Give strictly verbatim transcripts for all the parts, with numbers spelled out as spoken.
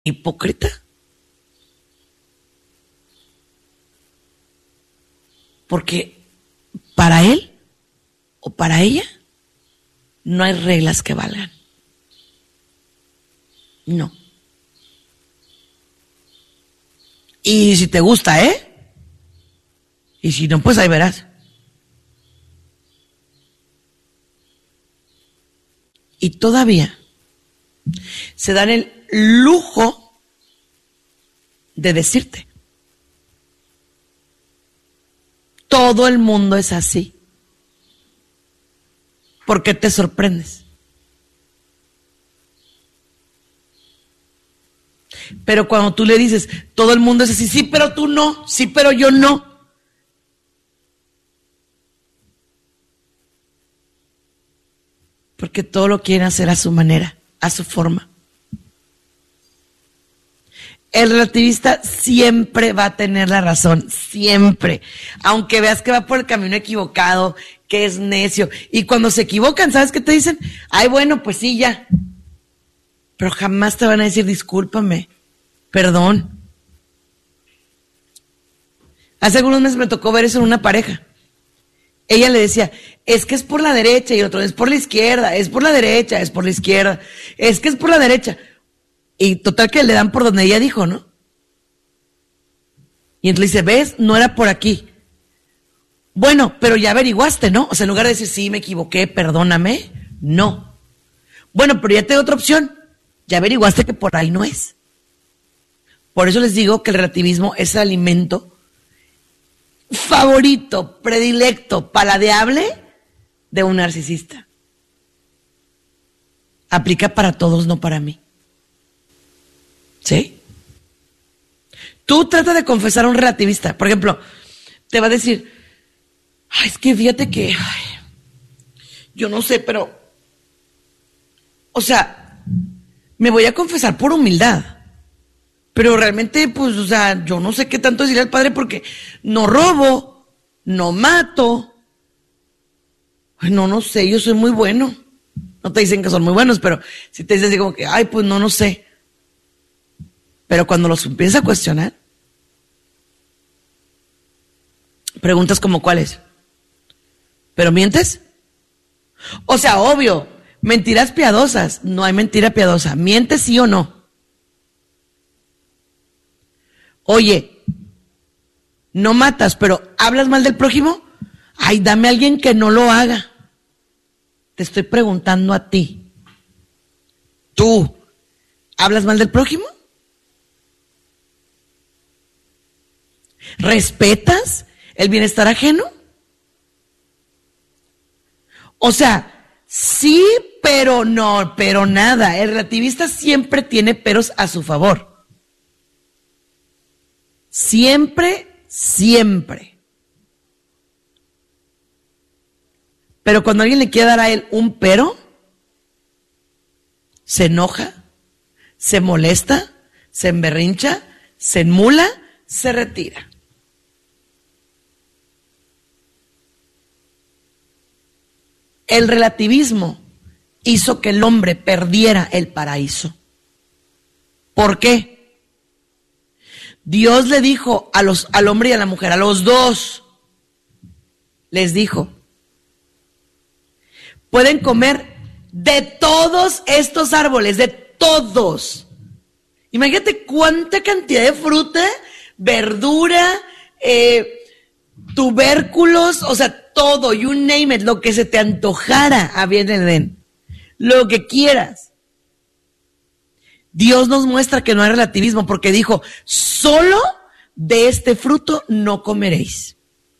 hipócrita. Porque para él o para ella no hay reglas que valgan. No. Y si te gusta, ¿eh? Y si no, pues ahí verás. Y todavía se dan el lujo de decirte: todo el mundo es así. ¿Por qué te sorprendes? Pero cuando tú le dices, todo el mundo es así, sí, pero tú no, sí, pero yo no. Porque todo lo quieren hacer a su manera, a su forma. El relativista siempre va a tener la razón, siempre. Aunque veas que va por el camino equivocado, que es necio. Y cuando se equivocan, ¿sabes qué te dicen? Ay, bueno, pues sí, ya. Pero jamás te van a decir, discúlpame, perdón. Hace algunos meses me tocó ver eso en una pareja. Ella le decía, es que es por la derecha, y el otro, es por la izquierda, es por la derecha, es por la izquierda, es que es por la derecha. Y total que le dan por donde ella dijo, ¿no? Y entonces le dice, ¿ves? No era por aquí. Bueno, pero ya averiguaste, ¿no? O sea, en lugar de decir, sí, me equivoqué, perdóname, no. Bueno, pero ya tengo otra opción. Ya averiguaste que por ahí no es. Por eso les digo que el relativismo es el alimento favorito, predilecto, paladeable de un narcisista. Aplica para todos, no para mí. ¿Sí? Tú trata de confesar a un relativista. Por ejemplo, te va a decir, ay, es que fíjate que, ay, yo no sé, pero, o sea, me voy a confesar por humildad. Pero realmente, pues, o sea, yo no sé qué tanto decirle al padre porque no robo, no mato. Ay, no, no sé, yo soy muy bueno. No te dicen que son muy buenos, pero si te dicen así como que, ay, pues no, no sé. Pero cuando los empiezas a cuestionar, preguntas como cuáles. ¿Pero mientes? O sea, obvio, mentiras piadosas. No hay mentira piadosa. ¿Mientes sí o no? Oye, no matas, pero ¿hablas mal del prójimo? Ay, dame a alguien que no lo haga. Te estoy preguntando a ti. ¿Tú hablas mal del prójimo? ¿Respetas el bienestar ajeno? O sea, sí, pero no, pero nada. El relativista siempre tiene peros a su favor. Siempre, siempre. Pero cuando alguien le quiere dar a él un pero, se enoja, se molesta, se emberrincha, se enmula, se retira. El relativismo hizo que el hombre perdiera el paraíso. ¿Por qué? Dios le dijo a los, al hombre y a la mujer, a los dos, les dijo, pueden comer de todos estos árboles, de todos. Imagínate cuánta cantidad de fruta, verdura, eh, tubérculos, o sea, todo, you name it, lo que se te antojara había en el Edén. Lo que quieras. Dios nos muestra que no hay relativismo porque dijo, solo de este fruto no comeréis.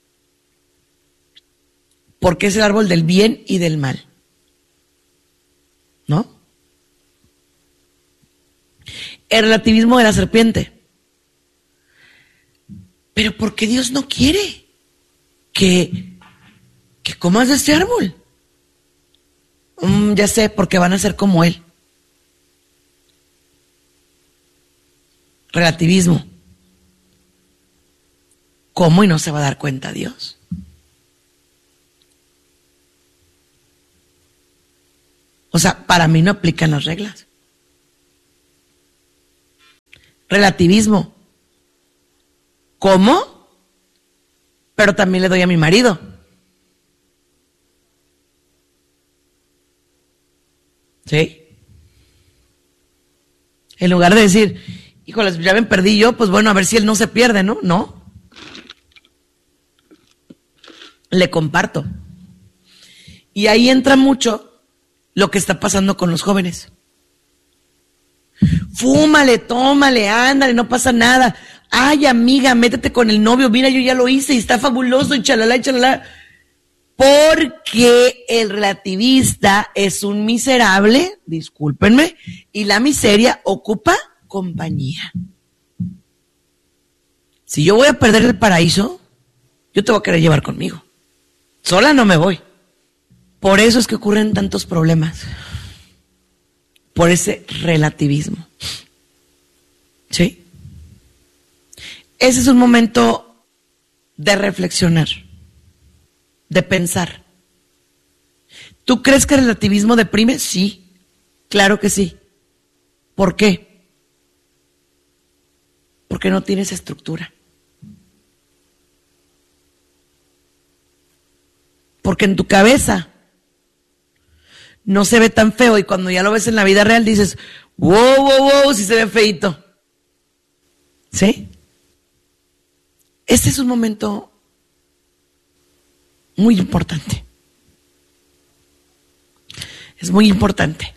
Porque es el árbol del bien y del mal. ¿No? El relativismo de la serpiente. Pero ¿por qué Dios no quiere que, que comas de este árbol? Mm, ya sé, porque van a ser como Él. Relativismo. ¿Cómo y no se va a dar cuenta Dios? O sea, para mí no aplican las reglas. relativismo. ¿Cómo? Pero también le doy a mi marido. ¿Sí? En lugar de decir, híjoles, ya me perdí yo, pues bueno, a ver si él no se pierde, ¿no? No. Le comparto. Y ahí entra mucho lo que está pasando con los jóvenes. Fúmale, tómale, ándale, no pasa nada. Ay, amiga, métete con el novio, mira, yo ya lo hice y está fabuloso y chalala y chalala. Porque el relativista es un miserable, discúlpenme, y la miseria ocupa compañía. Si yo voy a perder el paraíso, yo te voy a querer llevar conmigo. Sola no me voy. Por eso es que ocurren tantos problemas. Por ese relativismo. ¿Sí? Ese es un momento de reflexionar, de pensar. ¿Tú crees que el relativismo deprime? Sí, claro que sí. ¿Por qué? Porque no tienes estructura. Porque en tu cabeza no se ve tan feo y cuando ya lo ves en la vida real dices, wow, wow, wow, sí se ve feito. ¿Sí? Este es un momento muy importante. Es muy importante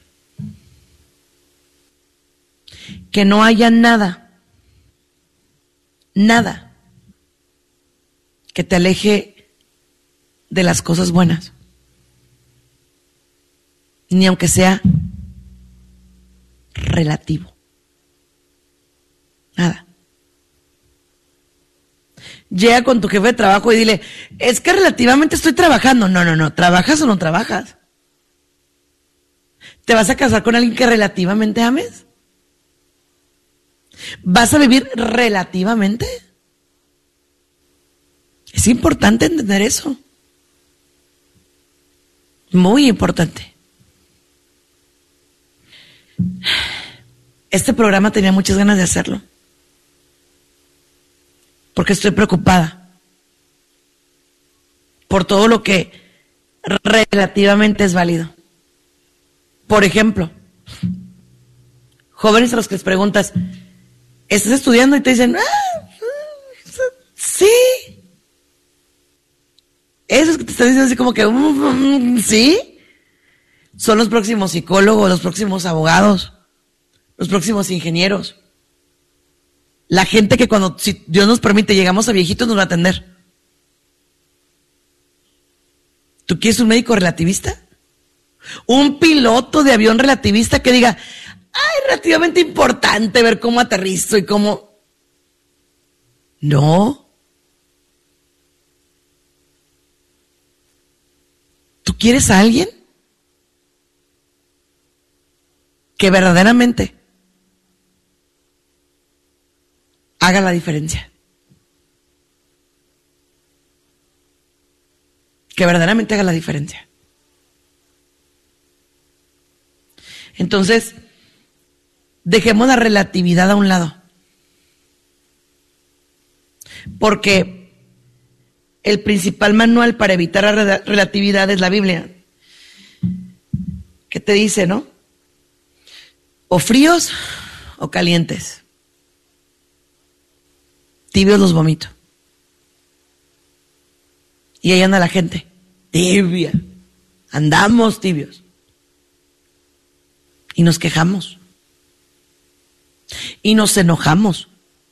que no haya nada, nada que te aleje de las cosas buenas, ni aunque sea relativo. Nada. Llega con tu jefe de trabajo y dile, es que relativamente estoy trabajando. No, no, no, ¿trabajas o no trabajas? ¿Te vas a casar con alguien que relativamente ames? ¿Vas a vivir relativamente? Es importante entender eso. Muy importante. Este programa tenía muchas ganas de hacerlo. Porque estoy preocupada por todo lo que relativamente es válido. Por ejemplo, jóvenes a los que les preguntas, ¿estás estudiando? Y te dicen, ah, sí. Esos que te están diciendo así como que, mm, sí, son los próximos psicólogos, los próximos abogados, los próximos ingenieros. La gente que cuando, si Dios nos permite, llegamos a viejitos, nos va a atender. ¿Tú quieres un médico relativista? Un piloto de avión relativista que diga, ay, relativamente importante ver cómo aterrizo y cómo... No. ¿Tú quieres a alguien que verdaderamente haga la diferencia? Que verdaderamente haga la diferencia. Entonces, dejemos la relatividad a un lado. Porque el principal manual para evitar la relatividad es la Biblia. ¿Qué te dice, no? O fríos o calientes. Tibios los vomito. Y ahí anda la gente. Tibia. Andamos tibios. Y nos quejamos. Y nos enojamos.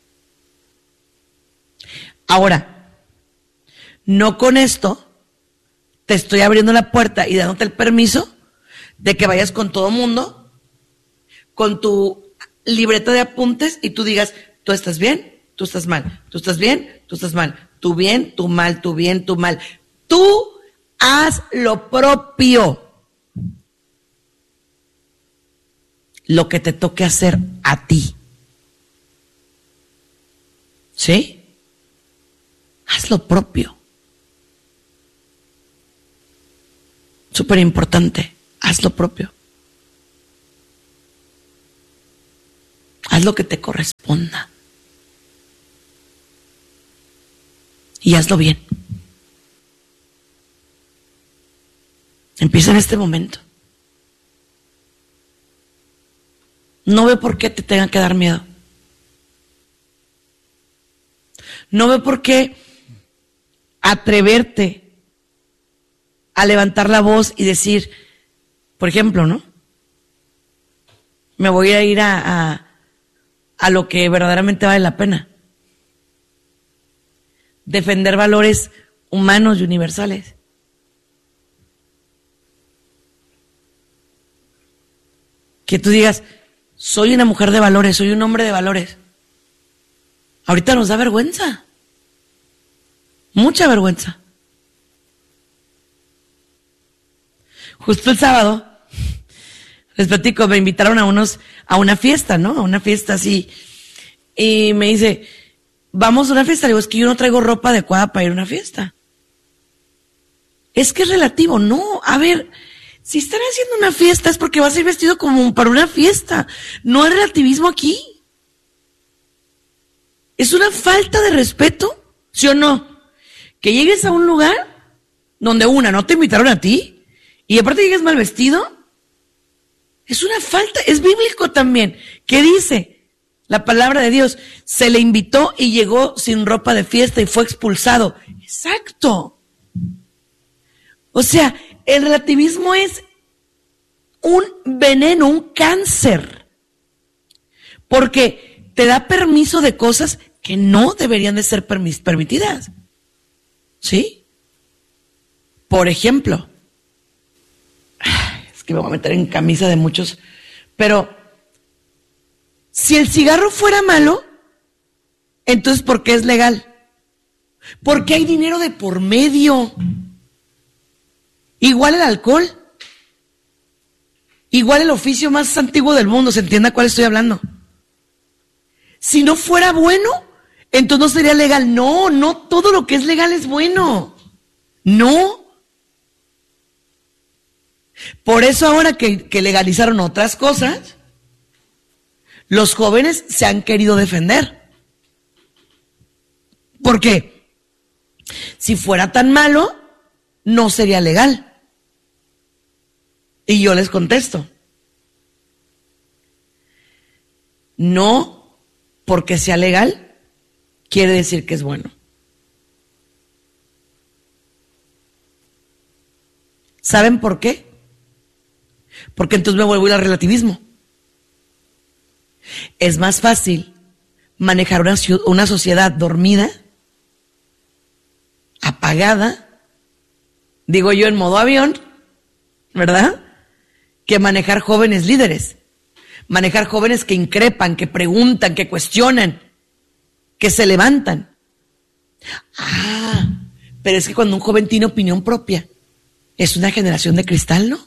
Ahora, no con esto te estoy abriendo la puerta y dándote el permiso de que vayas con todo mundo, con tu libreta de apuntes y tú digas, tú estás bien, tú estás mal, tú estás bien, tú estás mal, tú bien, tú mal, tú bien, tú mal. Tú haz lo propio. Lo que te toque hacer a ti. ¿Sí? Haz lo propio. Súper importante. Haz lo propio. haz lo que te corresponda. Y hazlo bien. Empieza en este momento. No veo por qué te tenga que dar miedo. No veo por qué atreverte a levantar la voz y decir, por ejemplo, ¿no? Me voy a ir a, a, a lo que verdaderamente vale la pena. Defender valores humanos y universales. Que tú digas, soy una mujer de valores, soy un hombre de valores. Ahorita nos da vergüenza. Mucha vergüenza. Justo el sábado, les platico, me invitaron a unos, a una fiesta, ¿no? A una fiesta así. Y me dice, vamos a una fiesta. Le digo, es que yo no traigo ropa adecuada para ir a una fiesta. Es que es relativo. No, a ver, si están haciendo una fiesta es porque vas a ir vestido como para una fiesta. No hay relativismo aquí. Es una falta de respeto, ¿sí o no? Que llegues a un lugar donde una, no te invitaron a ti, y aparte llegues mal vestido. Es una falta, es bíblico también. ¿Qué dice? La palabra de Dios, se le invitó y llegó sin ropa de fiesta y fue expulsado. Exacto. O sea, el relativismo es un veneno, un cáncer. Porque te da permiso de cosas que no deberían de ser permis- permitidas. ¿Sí? Por ejemplo, es que me voy a meter en camisa de muchos, pero si el cigarro fuera malo, entonces ¿por qué es legal? Porque hay dinero de por medio. Igual el alcohol. Igual el oficio más antiguo del mundo, ¿se entiende a cuál estoy hablando? Si no fuera bueno, entonces no sería legal. No, no todo lo que es legal es bueno. No. Por eso ahora que, que legalizaron otras cosas, los jóvenes se han querido defender. ¿Por qué? Si fuera tan malo, no sería legal. Y yo les contesto, no porque sea legal quiere decir que es bueno. ¿Saben por qué? Porque entonces me vuelvo a ir al relativismo. Es más fácil manejar una, una sociedad dormida, apagada, digo yo en modo avión, ¿verdad? Que manejar jóvenes líderes, manejar jóvenes que increpan, que preguntan, que cuestionan, que se levantan. Ah, pero es que cuando un joven tiene opinión propia, es una generación de cristal, ¿no?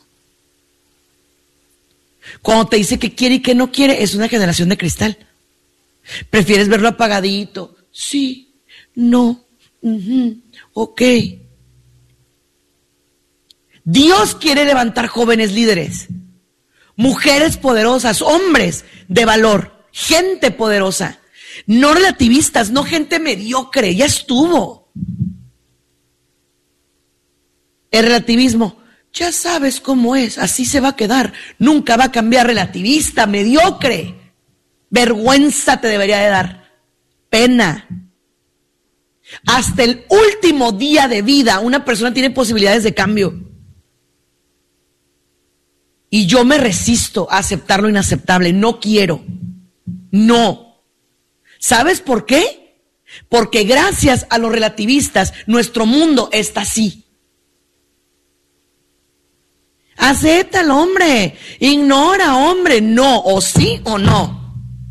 Cuando te dice que quiere y que no quiere, es una generación de cristal. ¿Prefieres verlo apagadito? Sí, no, uh-huh, ok. Dios quiere levantar jóvenes líderes, mujeres poderosas, hombres de valor, gente poderosa, no relativistas, no gente mediocre, ya estuvo. El relativismo, ya sabes cómo es, así se va a quedar, nunca va a cambiar. Relativista, mediocre, vergüenza te debería de dar, pena. Hasta el último día de vida una persona tiene posibilidades de cambio. Y yo me resisto a aceptar lo inaceptable, no quiero, no. ¿Sabes por qué? Porque gracias a los relativistas nuestro mundo está así. Acéptalo, hombre, ignora, hombre, no, o sí o no.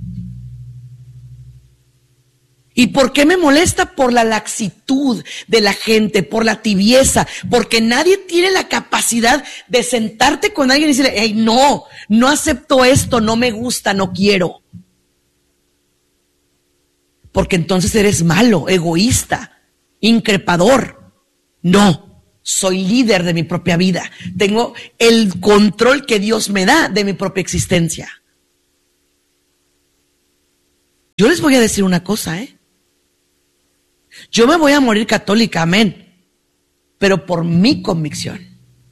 ¿Y por qué me molesta? Por la laxitud de la gente, por la tibieza, porque nadie tiene la capacidad de sentarte con alguien y decirle, hey, no, no acepto esto, no me gusta, no quiero. Porque entonces eres malo, egoísta, increpador. No, soy líder de mi propia vida. Tengo el control que Dios me da de mi propia existencia. Yo les voy a decir una cosa, ¿eh? Yo me voy a morir católica, amén, pero por mi convicción,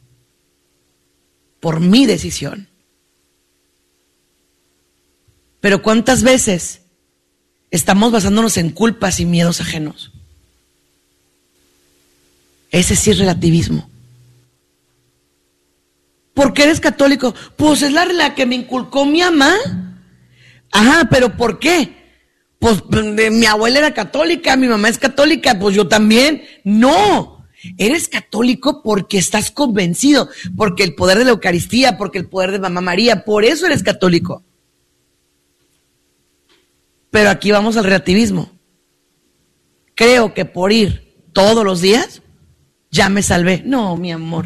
por mi decisión. Pero ¿cuántas veces estamos basándonos en culpas y miedos ajenos? Ese sí es relativismo. ¿Por qué eres católico? Pues es la, la que me inculcó mi mamá. Ajá, pero ¿por qué? Pues mi abuela era católica, mi mamá es católica, pues yo también. No, eres católico porque estás convencido, porque el poder de la Eucaristía, porque el poder de Mamá María, por eso eres católico. Pero aquí vamos al relativismo. Creo que por ir todos los días ya me salvé. No, mi amor.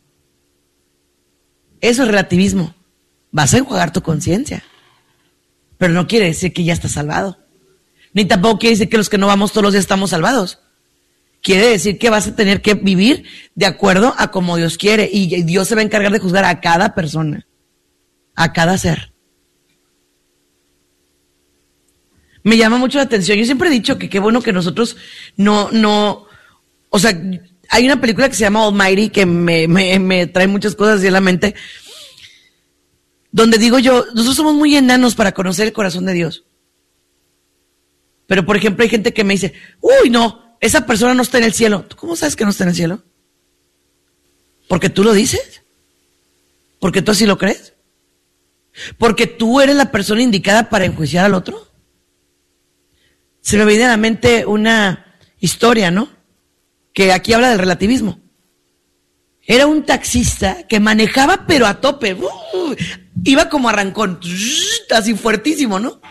Eso es relativismo. Vas a enjuagar tu conciencia. Pero no quiere decir que ya estás salvado. Ni tampoco quiere decir que los que no vamos todos los días estamos salvados. Quiere decir que vas a tener que vivir de acuerdo a como Dios quiere. Y Dios se va a encargar de juzgar a cada persona. A cada ser. Me llama mucho la atención. Yo siempre he dicho que qué bueno que nosotros no, no, o sea, hay una película que se llama Almighty que me, me, me trae muchas cosas así a la mente, donde digo yo, nosotros somos muy enanos para conocer el corazón de Dios. Pero, por ejemplo, hay gente que me dice, uy, no, esa persona no está en el cielo. ¿Tú cómo sabes que no está en el cielo? ¿Porque tú lo dices? ¿Porque tú así lo crees? ¿Porque tú eres la persona indicada para enjuiciar al otro? Se me viene a la mente una historia, ¿no? Que aquí habla del relativismo. Era un taxista que manejaba pero a tope. Uh, iba como arrancón, así fuertísimo, ¿no?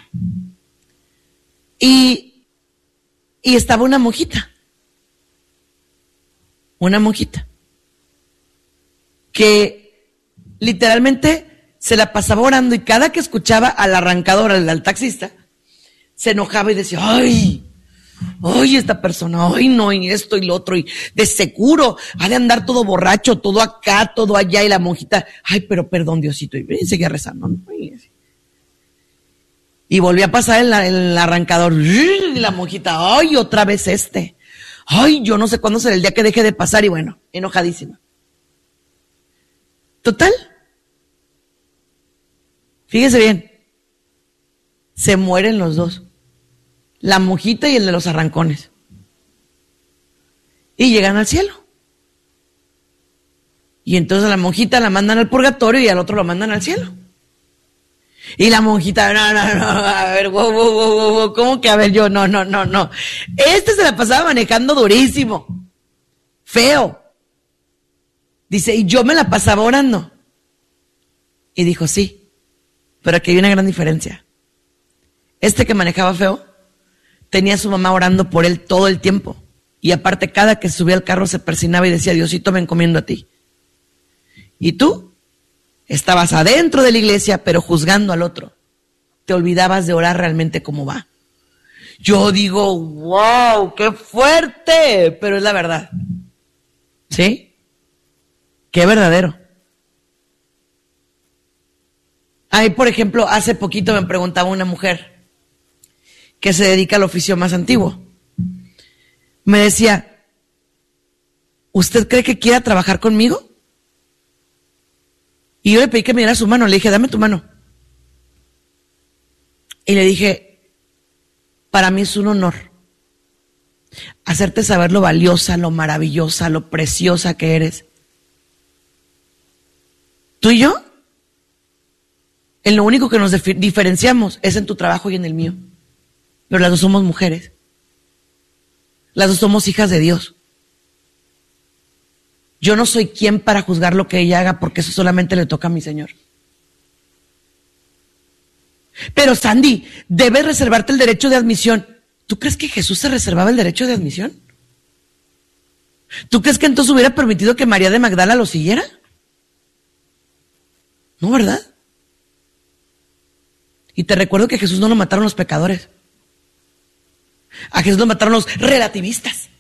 Y, y estaba una monjita. Una monjita. Que literalmente se la pasaba orando y cada que escuchaba al arrancador, al, al taxista, se enojaba y decía, ay, ay, esta persona, ay, no, y esto y lo otro, y de seguro ha de andar todo borracho, todo acá, todo allá, y la monjita, ay, pero perdón, Diosito, y seguía rezando, ¿no? Y volvió a pasar el, el arrancador, y la monjita, ay, otra vez este, ay, yo no sé cuándo será el día que deje de pasar, y bueno, enojadísima. Total, fíjese bien, se mueren los dos. La monjita y el de los arrancones. Y llegan al cielo. Y entonces a la monjita la mandan al purgatorio y al otro lo mandan al cielo. Y la monjita, no, no, no, a ver, wow, wow, wow, wow, ¿cómo que a ver yo? No, no, no, no. Este se la pasaba manejando durísimo. Feo. Dice, y yo me la pasaba orando. Y dijo, sí, pero aquí hay una gran diferencia. Este que manejaba feo tenía a su mamá orando por él todo el tiempo. Y aparte, cada que subía al carro se persinaba y decía, Diosito, me encomiendo a ti. Y tú estabas adentro de la iglesia, pero juzgando al otro. Te olvidabas de orar realmente cómo va. Yo digo, wow, qué fuerte, pero es la verdad. ¿Sí? Qué verdadero. Ahí, por ejemplo, hace poquito me preguntaba una mujer que se dedica al oficio más antiguo. Me decía, ¿usted cree que quiera trabajar conmigo? Y yo le pedí que me diera su mano, le dije, dame tu mano. Y le dije, para mí es un honor hacerte saber lo valiosa, lo maravillosa, lo preciosa que eres. Tú y yo, en lo único que nos diferenciamos es en tu trabajo y en el mío. Pero las dos somos mujeres. Las dos somos hijas de Dios. Yo no soy quien para juzgar lo que ella haga, porque eso solamente le toca a mi Señor. Pero Sandy, debes reservarte el derecho de admisión. ¿Tú crees que Jesús se reservaba el derecho de admisión? ¿Tú crees que entonces hubiera permitido que María de Magdala lo siguiera? No, ¿verdad? Y te recuerdo que a Jesús no lo mataron los pecadores. A Jesús lo mataron los relativistas.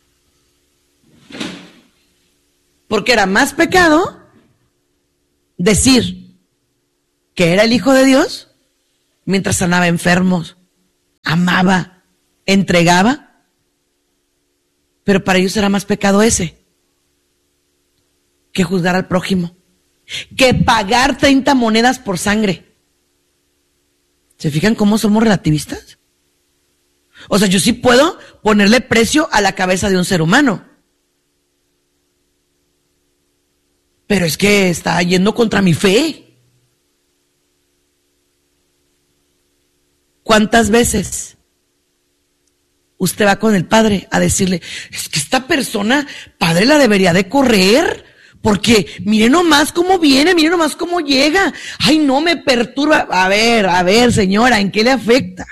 Porque era más pecado decir que era el Hijo de Dios mientras sanaba enfermos, amaba, entregaba, pero para ellos era más pecado ese que juzgar al prójimo, que pagar treinta monedas por sangre. ¿Se fijan cómo somos relativistas? O sea, yo sí puedo ponerle precio a la cabeza de un ser humano, pero es que está yendo contra mi fe. ¿Cuántas veces usted va con el padre a decirle, es que esta persona, padre, la debería de correr? Porque mire nomás cómo viene, mire nomás cómo llega. Ay, no, me perturba. A ver, a ver, señora, ¿en qué le afecta?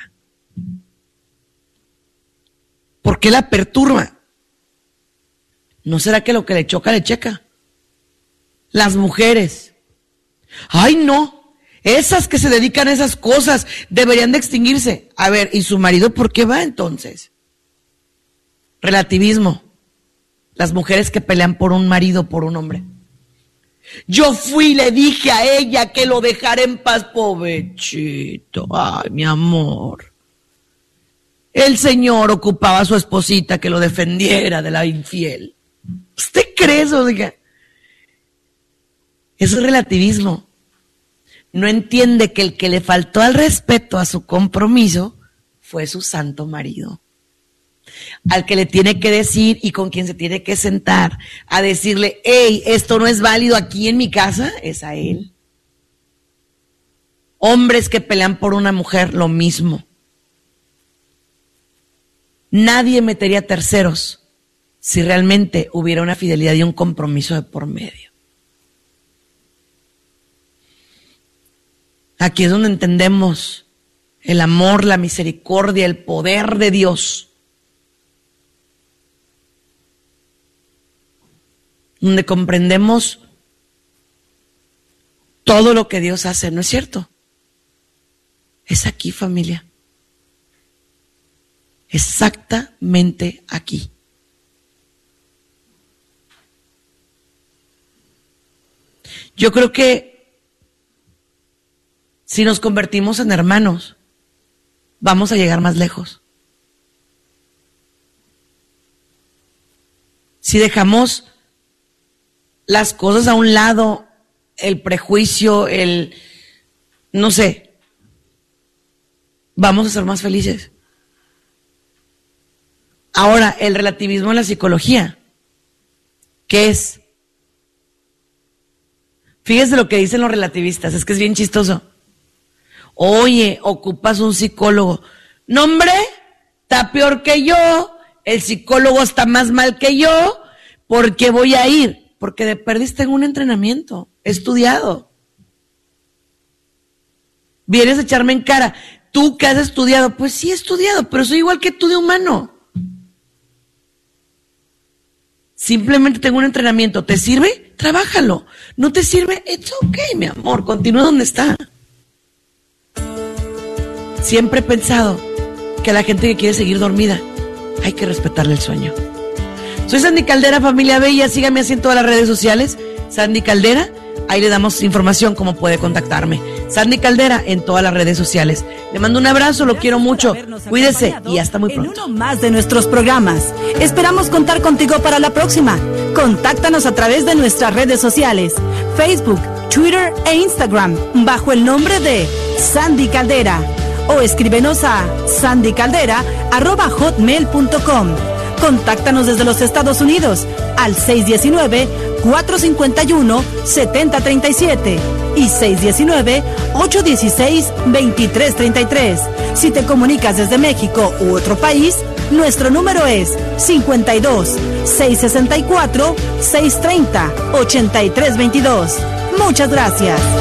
¿Por qué la perturba? ¿No será que lo que le choca, le checa? Las mujeres. Ay, no. Esas que se dedican a esas cosas deberían de extinguirse. A ver, ¿y su marido por qué va entonces? Relativismo. Las mujeres que pelean por un marido, por un hombre. Yo fui y le dije a ella que lo dejara en paz, pobrecito. Ay, mi amor. El Señor ocupaba a su esposita que lo defendiera de la infiel. ¿Usted cree eso? Diga. Eso es relativismo. No entiende que el que le faltó al respeto a su compromiso fue su santo marido. Al que le tiene que decir y con quien se tiene que sentar a decirle, hey, esto no es válido aquí en mi casa, es a él. Hombres que pelean por una mujer, lo mismo. Nadie metería terceros si realmente hubiera una fidelidad y un compromiso de por medio. Aquí es donde entendemos el amor, la misericordia, el poder de Dios. Donde comprendemos todo lo que Dios hace, ¿no es cierto? Es aquí, familia. Exactamente aquí. Yo creo que si nos convertimos en hermanos, vamos a llegar más lejos. Si dejamos las cosas a un lado, el prejuicio, el, no sé, vamos a ser más felices. Ahora, el relativismo en la psicología, ¿qué es? Fíjese lo que dicen los relativistas, es que es bien chistoso. Oye, ocupas un psicólogo. No, hombre, está peor que yo, el psicólogo está más mal que yo, ¿por qué voy a ir? Porque de perdis tengo un entrenamiento, he estudiado. Vienes a echarme en cara, ¿tú qué has estudiado? Pues sí he estudiado, pero soy igual que tú de humano. Simplemente tengo un entrenamiento, ¿te sirve? Trabájalo. ¿No te sirve? It's okay, mi amor, continúa donde está. Siempre he pensado que a la gente que quiere seguir dormida hay que respetarle el sueño. Soy Sandy Caldera, familia bella, síganme así en todas las redes sociales, Sandy Caldera, ahí le damos información cómo puede contactarme. Sandy Caldera en todas las redes sociales. Le mando un abrazo, lo quiero mucho, cuídese y hasta muy pronto. En uno más de nuestros programas. Esperamos contar contigo para la próxima. Contáctanos a través de nuestras redes sociales, Facebook, Twitter e Instagram, bajo el nombre de Sandy Caldera. O escríbenos a sandycaldera arroba hotmail punto com. Contáctanos desde los Estados Unidos al seis uno nueve, cuatro cinco uno, siete cero tres siete y seis uno nueve, ocho uno seis, dos tres tres tres. Si te comunicas desde México u otro país, nuestro número es cincuenta y dos, seiscientos sesenta y cuatro, seiscientos treinta, ochenta y tres veintidós. Muchas gracias.